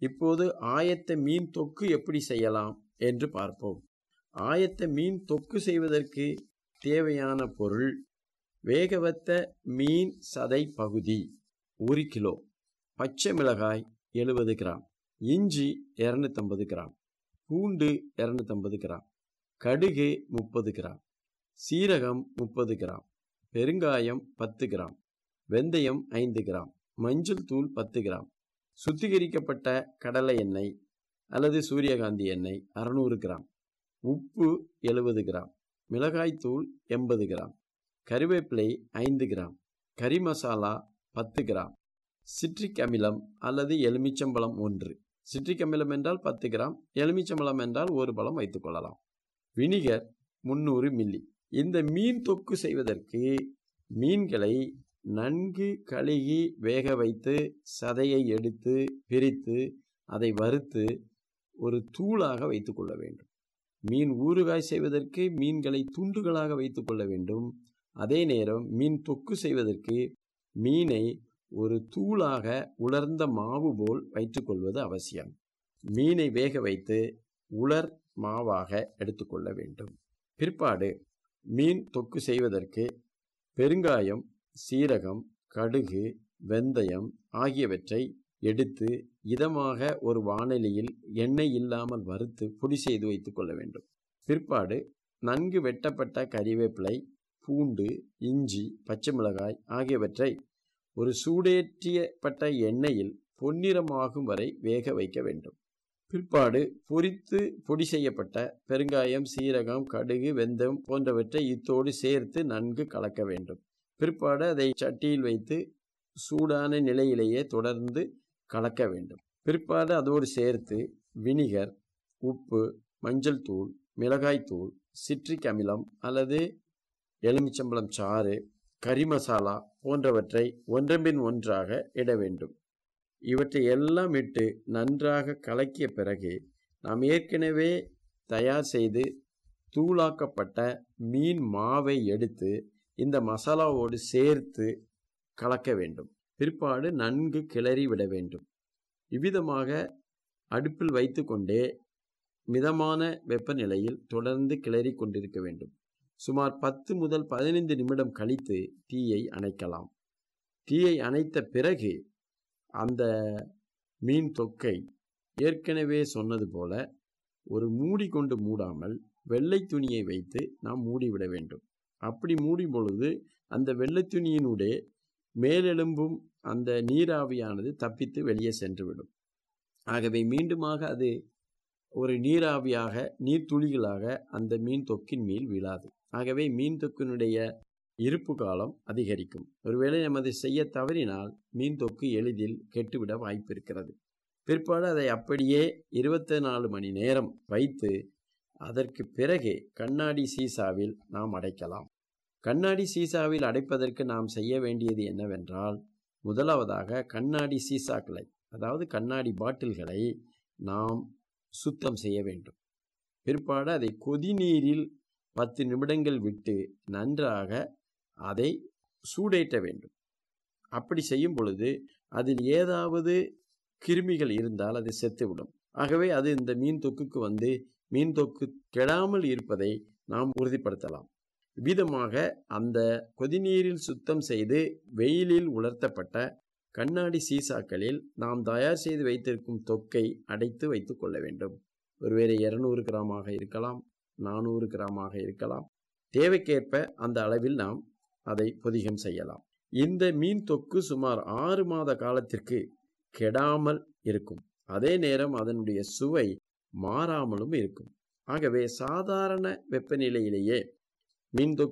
இப்போது ஆயத்த மீன் தொக்கு எப்படி செய்யலாம் என்று பார்ப்போம். ஆயத்த மீன் தொக்கு செய்வதற்கு தேவையான பொருள்: வேகவத்த மீன் சதை பகுதி 1 கிலோ, பச்சை மிளகாய் 70 கிராம், இஞ்சி 250 கிராம், பூண்டு 250 கிராம், கடுகு 30 கிராம், சீரகம் 30 கிராம், பெருங்காயம் 10 கிராம், வெந்தயம் 5 கிராம், மஞ்சள் தூள் 10 கிராம், சுத்திகரிக்கப்பட்ட கடலை எண்ணெய் அல்லது சூரியகாந்தி எண்ணெய் 600 கிராம், உப்பு 70 கிராம், மிளகாய்த்தூள் 80 கிராம், கறிவேப்பிலை 5 கிராம், கறி மசாலா 10 கிராம், சிட்ரிக் அமிலம் அல்லது எலுமிச்சம்பழம் 1. சிட்ரிக் அமிலம் என்றால் 10 கிராம், எலுமிச்சம்பழம் என்றால் 1 பழம் வைத்துக் கொள்ளலாம். Vinegar 300 milli. இந்த மீன் தொக்கு செய்வதற்கு மீன்களை நன்கு கழுகி வேக வைத்து சதையை எடுத்து பிரித்து அதை வறுத்து ஒரு தூளாக வைத்துக் கொள்ள வேண்டும். மீன் ஊறுகாய் செய்வதற்கு மீன்களை துண்டுகளாக வைத்துக் கொள்ள வேண்டும். அதே நேரம் மீன் தொக்கு செய்வதற்கு மீனை ஒரு தூளாக உலர்ந்த மாவு போல் வைத்துக்கொள்வது அவசியம். மீனை வேக வைத்து உலர் மாவாக எடுத்துக்கொள்ள வேண்டும். பிற்பாடு மீன் தொக்கு செய்வதற்கு பெருங்காயம், சீரகம், கடுகு, வெந்தயம் ஆகியவற்றை எடுத்து இதமாக ஒரு வாணலியில் எண்ணெய் இல்லாமல் வறுத்து பொடி செய்து வைத்துக் கொள்ள வேண்டும். பிற்பாடு நன்கு வெட்டப்பட்ட கறிவேப்பிலை, பூண்டு, இஞ்சி, பச்சை மிளகாய் ஆகியவற்றை ஒரு சூடேற்றியப்பட்ட எண்ணெயில் பொன்னிறமாகும் வரை வேக வைக்க வேண்டும். பிற்பாடு பொரித்து பொடி செய்யப்பட்ட பெருங்காயம், சீரகம், கடுகு, வெந்தயம் போன்றவற்றை இத்தோடு சேர்த்து நன்கு கலக்க வேண்டும். பிற்பாடு அதை சட்டியில் வைத்து சூடான நிலையிலேயே தொடர்ந்து கலக்க வேண்டும். பிற்பாடு அதோடு சேர்த்து வினிகர், உப்பு, மஞ்சள் தூள், மிளகாய்த்தூள், சிட்ரிக் அமிலம் அல்லது எலுமிச்சம்பழம் சாறு, கறி மசாலா போன்றவற்றை ஒன்றன்பின் ஒன்றாக இட வேண்டும். இவற்றை எல்லாம் இட்டு நன்றாக கலக்கிய பிறகு நாம் ஏற்கனவே தயார் செய்து தூளாக்கப்பட்ட மீன் மாவை எடுத்து இந்த மசாலாவோடு சேர்த்து கலக்க வேண்டும். பிற்பாடு நன்கு கிளறி விட வேண்டும். இவ்விதமாக அடுப்பில் வைத்து கொண்டே மிதமான வெப்பநிலையில் தொடர்ந்து கிளறி கொண்டிருக்க வேண்டும். சுமார் 10 முதல் 15 நிமிடம் கழித்து தீயை அணைக்கலாம். தீயை அணைத்த பிறகு அந்த மீன் தொக்கை ஏற்கனவே சொன்னது போல ஒரு மூடி கொண்டு மூடாமல் வெள்ளை துணியை வைத்து நாம் மூடிவிட வேண்டும். அப்படி மூடும் பொழுது அந்த வெள்ளை துணியினுடைய மேலெலும்பும் அந்த நீராவியானது தப்பித்து வெளியே சென்றுவிடும். ஆகவே மீண்டுமாக அது ஒரு நீராவியாக நீர்த்துளிகளாக அந்த மீன் தொக்கின் மேல் விழாது. ஆகவே மீன் தொக்கினுடைய இருப்பு காலம் அதிகரிக்கும். ஒருவேளை நமது செய்ய தவறினால் மீன் தொக்கு எளிதில் கெட்டுவிட வாய்ப்பு இருக்கிறது. பிற்பாடு அதை அப்படியே 24 மணி நேரம் வைத்து அதற்கு பிறகு கண்ணாடி சீசாவில் நாம் அடைக்கலாம். கண்ணாடி சீசாவில் அடைப்பதற்கு நாம் செய்ய வேண்டியது என்னவென்றால், முதலாவதாக கண்ணாடி சீசாக்களை, அதாவது கண்ணாடி பாட்டில்களை நாம் சுத்தம் செய்ய வேண்டும். பிற்பாடு அதை கொதிநீரில் 10 நிமிடங்கள் விட்டு நன்றாக அதை சூடேற்ற வேண்டும். அப்படி செய்யும் பொழுது அதில் ஏதாவது கிருமிகள் இருந்தால் அது செத்துவிடும். ஆகவே அது இந்த மீன் தொக்குக்கு வந்து மீன் தொக்கு கெடாமல் இருப்பதை நாம் உறுதிப்படுத்தலாம். விதமாக அந்த கொதிநீரில் சுத்தம் செய்து வெயிலில் உலர்த்தப்பட்ட கண்ணாடி சீசாக்களில் நாம் தயார் செய்து வைத்திருக்கும் தொக்கை அடைத்து வைத்துக் கொள்ள வேண்டும். ஒருவேளை 200 கிராமாக இருக்கலாம், 400 கிராமாக இருக்கலாம். தேவைக்கேற்ப அந்த அளவில் நாம் அதை பொதிகம் செய்யலாம். இந்த மீன் தொக்கு சுமார் 6 மாத காலத்திற்கு கெடாமல் இருக்கும். அதே நேரம் அதனுடைய சுவை மாறாமலும் இருக்கும். ஆகவே சாதாரண வெப்பநிலையிலேயே மீன் தொக்கு